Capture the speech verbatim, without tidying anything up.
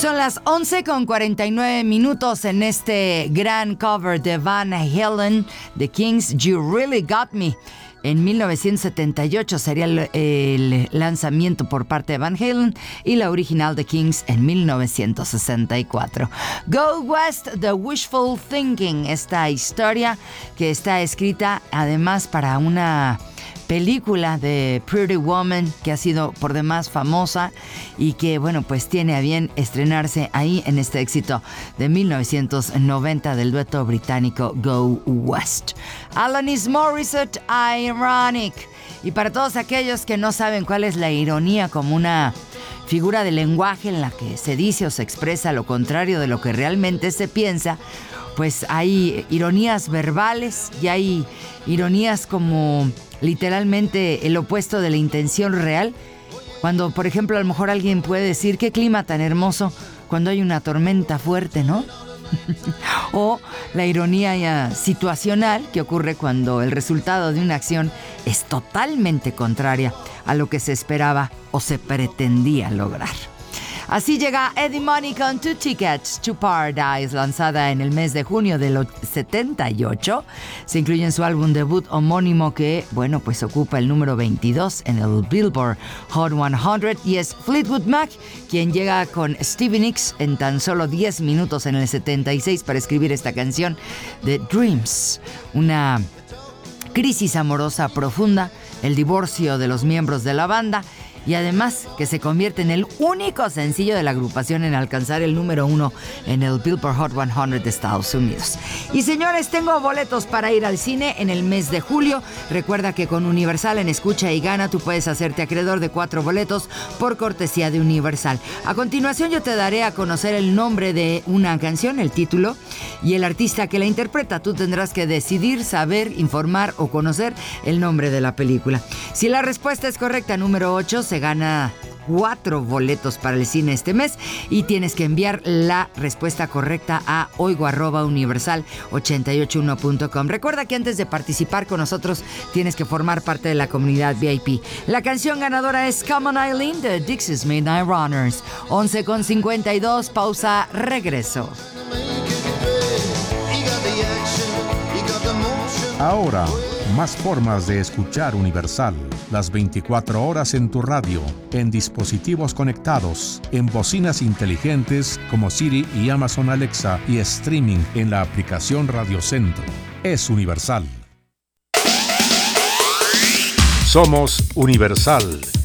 Son las once con cuarenta y nueve minutos en este gran cover de Van Halen, The Kings, You Really Got Me. En mil novecientos setenta y ocho sería el, el lanzamiento por parte de Van Halen y la original The Kings en mil novecientos sesenta y cuatro. Go West, The Wishful Thinking, esta historia que está escrita además para una película de Pretty Woman que ha sido por demás famosa y que, bueno, pues tiene a bien estrenarse ahí en este éxito de mil novecientos noventa del dueto británico Go West. Alanis Morissette, Ironic. Y para todos aquellos que no saben cuál es la ironía como una figura de lenguaje en la que se dice o se expresa lo contrario de lo que realmente se piensa, pues hay ironías verbales y hay ironías como literalmente el opuesto de la intención real. Cuando, por ejemplo, a lo mejor alguien puede decir qué clima tan hermoso cuando hay una tormenta fuerte, ¿no? O la ironía ya situacional que ocurre cuando el resultado de una acción es totalmente contraria a lo que se esperaba o se pretendía lograr. Así llega Eddie Money con Two Tickets to Paradise, lanzada en el mes de junio del setenta y ocho. Se incluye en su álbum debut homónimo que, bueno, pues ocupa el número veintidós en el Billboard Hot cien y es Fleetwood Mac quien llega con Stevie Nicks en tan solo diez minutos en el setenta y seis para escribir esta canción de Dreams, una crisis amorosa profunda, el divorcio de los miembros de la banda y además que se convierte en el único sencillo de la agrupación en alcanzar el número uno en el Billboard Hot cien de Estados Unidos. Y señores, tengo boletos para ir al cine en el mes de julio. Recuerda que con Universal en Escucha y Gana tú puedes hacerte acreedor de cuatro boletos por cortesía de Universal. A continuación yo te daré a conocer el nombre de una canción, el título y el artista que la interpreta. Tú tendrás que decidir, saber, informar o conocer el nombre de la película. Si la respuesta es correcta, número ocho, se gana cuatro boletos para el cine este mes y tienes que enviar la respuesta correcta a oigo arroba universal ochenta y ocho uno punto com. Recuerda que antes de participar con nosotros tienes que formar parte de la comunidad V I P. La canción ganadora es Come On Eileen de Dixie's Midnight Runners. once con cincuenta y dos, pausa, regreso. Ahora, más formas de escuchar Universal. Las veinticuatro horas en tu radio, en dispositivos conectados, en bocinas inteligentes como Siri y Amazon Alexa y streaming en la aplicación Radio Centro. Es Universal. Somos Universal.